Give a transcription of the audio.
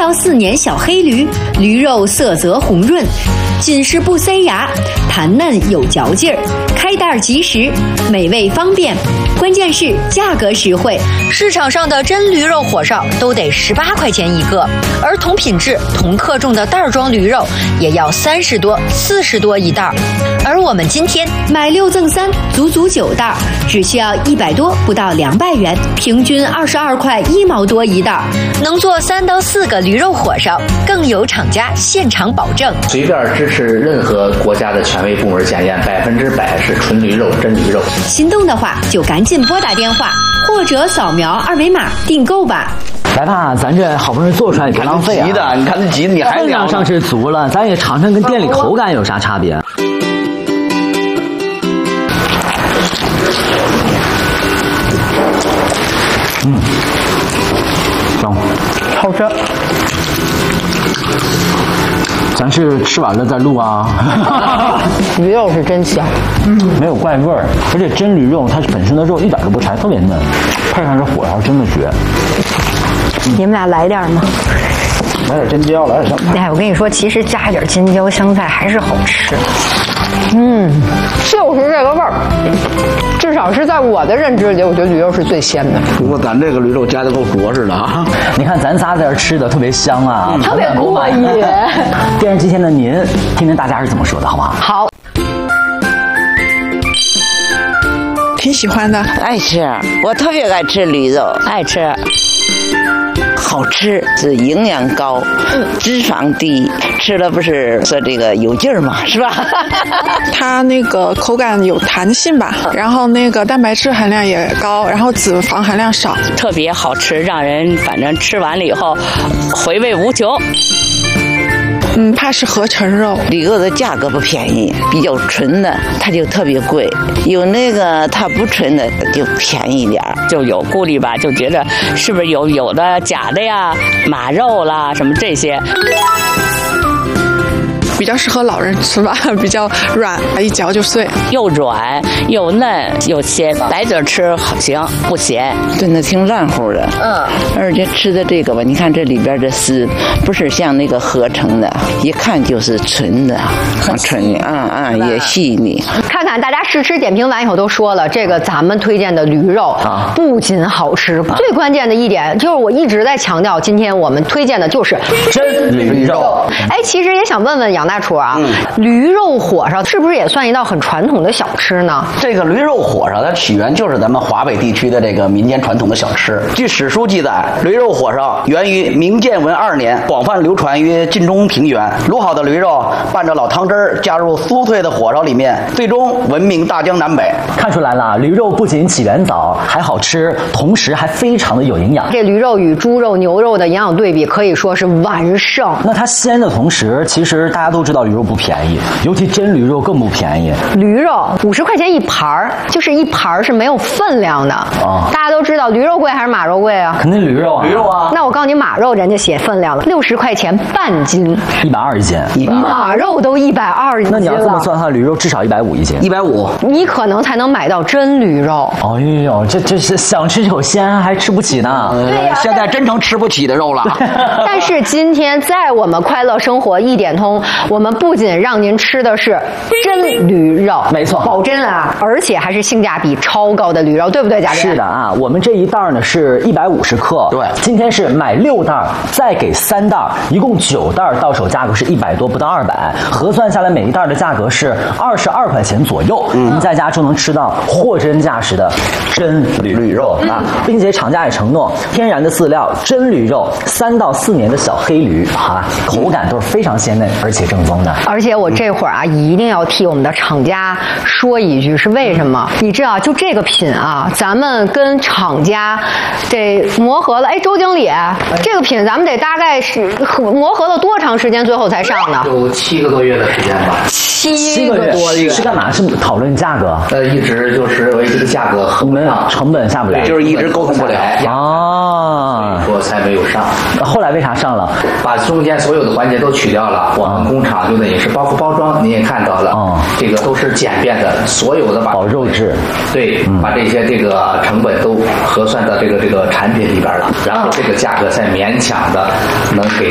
到4年小黑驴，驴肉色泽红润，紧实不塞牙，弹嫩有嚼劲儿，开袋即食，美味方便，关键是价格实惠。市场上的真驴肉火烧都得18块钱一个，而同品质、同克重的袋装驴肉也要30多、40多一袋。而我们今天买6赠3，足足9袋，只需要100多，不到200元，平均22块1毛多一袋，能做3到4个驴肉火烧，更有厂家现场保证。 随便支持任何国家的权威部门检验，100%是纯驴肉、真驴肉。 心动的话就赶紧拨打电话或者扫描2维码订购吧。 来吧，咱这好不容易做出来，别浪费啊！ 急的，你看这急的，你还分量上是足了，咱也尝尝跟店里口感有啥差别。行， 好吃。 咱是吃完了再录啊。 驴肉是真香， 没有怪味儿，而且真驴肉它本身的肉一点都不柴，特别嫩，配上这火烧真的绝。 你们俩来点吗？ 来点尖椒，来点香菜。 哎，我跟你说，其实加一点尖椒、香菜还是好吃。就是这个味儿，至少是在我的认知里，我觉得驴肉是最鲜的。 不过咱这个驴肉加的够着实的啊！ 你看咱仨在这吃的特别香啊， 特别过瘾。 电视机前的您，听听大家是怎么说的，好吗？ 好。 挺喜欢的， 爱吃，我特别爱吃驴肉， 爱吃， 好吃，是营养高，脂肪低，吃了不是说这个有劲儿嘛，是吧？ 它那个口感有弹性吧，然后那个蛋白质含量也高，然后脂肪含量少， 特别好吃，让人反正吃完了以后回味无穷。 怕是合成肉， 驴肉的价格不便宜，比较纯的它就特别贵，有那个它不纯的就便宜点儿， 就有顾虑吧，就觉得是不是有的假的呀，马肉啦什么这些。 比较适合老人吃吧，比较软，一嚼就碎， 又软又嫩又鲜，白嘴吃好行，不咸， 真的挺软乎的。而且吃的这个吧，你看这里边的丝不是像那个合成的，一看就是纯的，很纯的，也细腻。 看看大家试吃点评完以后都说了，这个咱们推荐的驴肉不仅好吃，最关键的一点就是我一直在强调，今天我们推荐的就是真驴肉。 哎，其实也想问问杨大厨啊，驴肉火烧是不是也算一道很传统的小吃呢？ 这个驴肉火烧它起源就是咱们华北地区的这个民间传统的小吃。据史书记载，驴肉火烧源于明建文2年，广泛流传于晋中平原。卤好的驴肉拌着老汤汁儿，加入酥脆的火烧里面，最终闻名大江南北。 看出来了，驴肉不仅起源早，还好吃，同时还非常的有营养。 这驴肉与猪肉、牛肉的营养对比可以说是完胜。 那它鲜的同时，其实大家都知道驴肉不便宜，尤其真驴肉更不便宜。 驴肉50块钱一盘儿，就是一盘儿是没有分量的。大家都知道驴肉贵还是马肉贵啊？ 肯定驴肉啊。 驴肉啊。 那我告诉你，马肉人家写分量了，60块钱半斤 ，120一斤。 马肉都120一斤了。 那你要这么算的话，驴肉至少150一斤。 150， 你可能才能买到真驴肉。 哎呦，这是想吃口鲜还吃不起呢。 对呀， 现在真成吃不起的肉了。 但是今天在我们快乐生活1点通，我们不仅让您吃的是真驴肉， 没错， 保真啊，而且还是性价比超高的驴肉，对不对，嘉宾？ 是的啊，我们这一袋呢是150克， 对， 今天是买6袋，再给3袋，一共9袋，到手价格是100多，不到200，核算下来每一袋的价格是22块钱左右，您在家就能吃到货真价实的真驴肉啊，并且厂家也承诺天然的饲料，真驴肉，3到4年的小黑驴啊，口感都是非常鲜嫩而且正宗的。 而且我这会儿啊，一定要替我们的厂家说一句，是为什么？你知道，就这个品啊，咱们跟厂家这磨合了。哎，周经理，这个品咱们得大概是磨合了多长时间，最后才上的？ 有7个多月的时间吧。 7个多月是干嘛？是讨论价格？ 一直就是为这个价格你们成本下不来， 就是一直沟通不了啊， 所以说才没有上。 后来为啥上了？ 把中间所有的环节都取掉了，我们工厂就等于是包括包装，您也看到了，这个都是简便的，所有的把保肉质， 对，把这些这个成本都核算到这个产品里边了，然后这个价格才勉强的能给